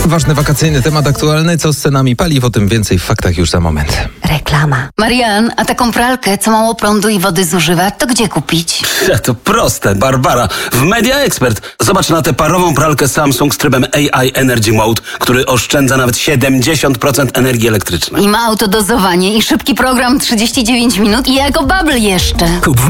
Ważny wakacyjny temat aktualny. Co z cenami paliw? O tym więcej w faktach już za moment. Reklama. Marian, a taką pralkę, co mało prądu i wody zużywa, to gdzie kupić? To proste, Barbara. W Media Expert. Zobacz na tę parową pralkę Samsung z trybem AI Energy Mode, który oszczędza nawet 70% energii elektrycznej. I ma autodozowanie i szybki program 39 minut i jako bubble jeszcze. Kup